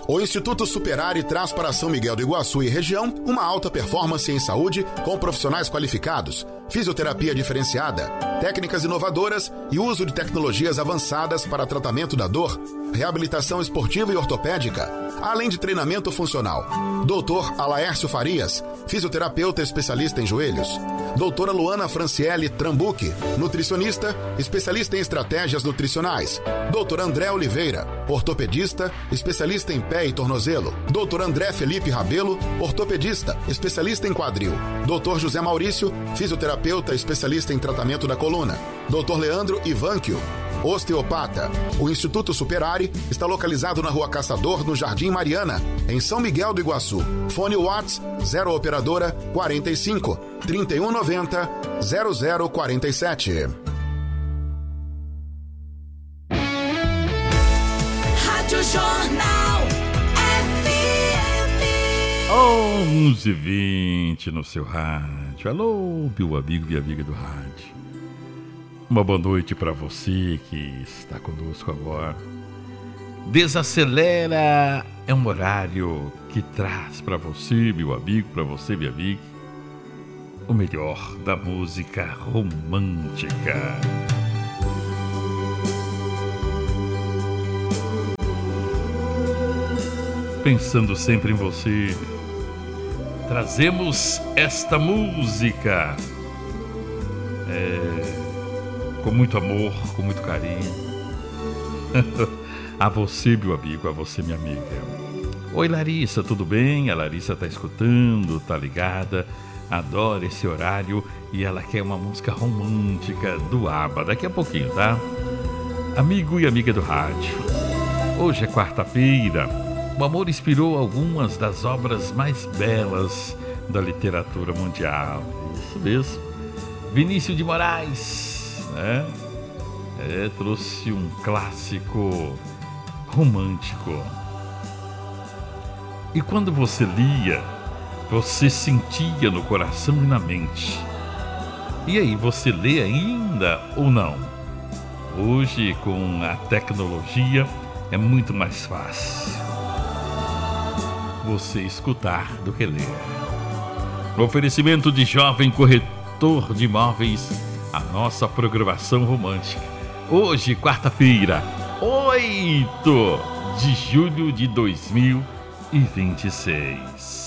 O Instituto Superare traz para São Miguel do Iguaçu e região uma alta performance em saúde com profissionais qualificados, fisioterapia diferenciada, técnicas inovadoras e uso de tecnologias avançadas para tratamento da dor, reabilitação esportiva e ortopédica, além de treinamento funcional. Dr. Alaércio Farias, fisioterapeuta especialista em joelhos. Doutora Luana Franciele Trambuque, nutricionista, especialista em estratégias nutricionais. Doutor André Oliveira, ortopedista, especialista em pé e tornozelo. Doutor André Felipe Rabelo, ortopedista, especialista em quadril. Doutor José Maurício, fisioterapeuta, especialista em tratamento da coluna. Doutor Leandro Ivanquio, osteopata. O Instituto Superare está localizado na Rua Caçador, no Jardim Mariana, em São Miguel do Iguaçu. Fone Whats 0 operadora 45 3190 0047. Rádio Jornal FM 11h20 no seu rádio. Alô, meu amigo e amiga do rádio. Uma boa noite para você que está conosco agora. Desacelera é um horário que traz para você, meu amigo, para você, minha amiga, o melhor da música romântica. Pensando sempre em você, trazemos esta música com muito amor, com muito carinho. A você, meu amigo, a você, minha amiga. Oi, Larissa, tudo bem? A Larissa tá escutando, tá ligada, adora esse horário e ela quer uma música romântica do ABBA. Daqui a pouquinho, tá? Amigo e amiga do rádio, hoje é quarta-feira. O amor inspirou algumas das obras mais belas da literatura mundial. Isso mesmo. Vinícius de Moraes, né? Trouxe um clássico romântico. E quando você lia, você sentia no coração e na mente. E aí, você lê ainda ou não? Hoje, com a tecnologia, é muito mais fácil você escutar do que ler. No oferecimento de Jovem Corretor de Imóveis, a nossa programação romântica. Hoje, quarta-feira, 8 de julho de 2026.